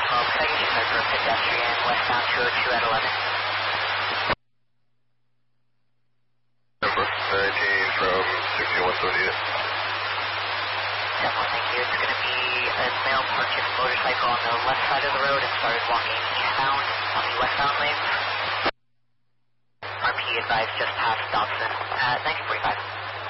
Second check for pedestrian westbound 202 at 11. Number 19 from 6178. 10-1, thank you. It's going to be a male parked his motorcycle on the left side of the road and started walking eastbound on the westbound lanes. RP advised just past Dobson at 1945.